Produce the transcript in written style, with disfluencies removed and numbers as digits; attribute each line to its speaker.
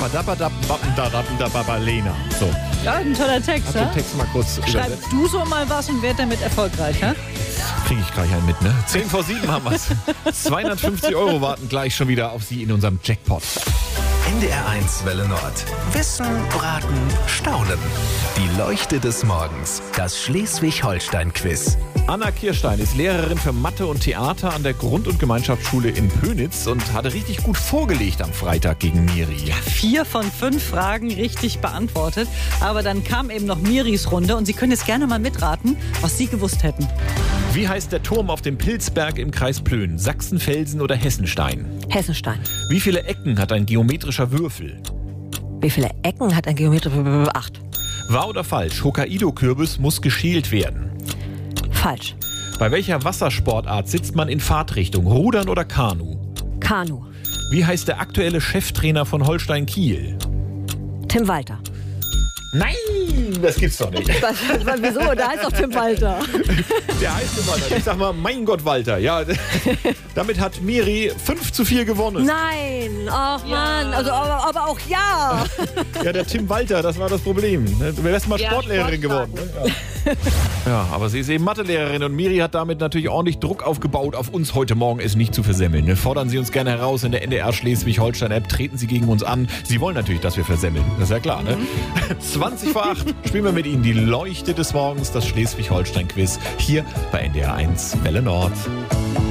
Speaker 1: Lena. So.
Speaker 2: Ja, ein toller Text,
Speaker 1: Hab
Speaker 2: ja?
Speaker 1: den Text mal kurz
Speaker 2: Schreib
Speaker 1: übersetzt.
Speaker 2: du so mal was und werd damit erfolgreich, ja?
Speaker 1: Kriege ich gleich einen mit, ne? 10:07 haben wir's. 250 € warten gleich schon wieder auf Sie in unserem Jackpot.
Speaker 3: NDR1 Welle Nord. Wissen, Braten, Staunen. Die Leuchte des Morgens. Das Schleswig-Holstein-Quiz.
Speaker 1: Anna Kirstein ist Lehrerin für Mathe und Theater an der Grund- und Gemeinschaftsschule in Pönitz und hatte richtig gut vorgelegt am Freitag gegen Miri.
Speaker 2: 4 von 5 Fragen richtig beantwortet. Aber dann kam eben noch Miris Runde und Sie können jetzt gerne mal mitraten, was Sie gewusst hätten.
Speaker 1: Wie heißt der Turm auf dem Pilzberg im Kreis Plön? Sachsenfelsen oder Hessenstein?
Speaker 4: Hessenstein.
Speaker 1: Wie viele Ecken hat ein geometrischer Würfel?
Speaker 4: Wie viele Ecken hat ein Geometrischer? 8.
Speaker 1: Wahr oder falsch? Hokkaido-Kürbis muss geschält werden.
Speaker 4: Falsch.
Speaker 1: Bei welcher Wassersportart sitzt man in Fahrtrichtung? Rudern oder Kanu?
Speaker 4: Kanu.
Speaker 1: Wie heißt der aktuelle Cheftrainer von Holstein Kiel?
Speaker 4: Tim Walter.
Speaker 1: Nein, das gibt's doch nicht.
Speaker 4: Wieso? Der heißt doch Tim Walter.
Speaker 1: Der heißt Tim Walter. Ich sag mal, mein Gott, Walter. Ja, damit hat Miri 5:4 gewonnen.
Speaker 4: Nein. Ach Mann. Also, aber auch ja.
Speaker 1: Ja, der Tim Walter, das war das Problem. Du wärst mal Sportlehrerin geworden. Ja, aber sie ist eben Mathelehrerin und Miri hat damit natürlich ordentlich Druck aufgebaut, auf uns heute Morgen es nicht zu versemmeln. Fordern Sie uns gerne heraus in der NDR Schleswig-Holstein-App, treten Sie gegen uns an. Sie wollen natürlich, dass wir versemmeln. Das ist ja klar, ne? 20:08 spielen wir mit Ihnen die Leuchte des Morgens, das Schleswig-Holstein-Quiz, hier bei NDR 1 Welle Nord.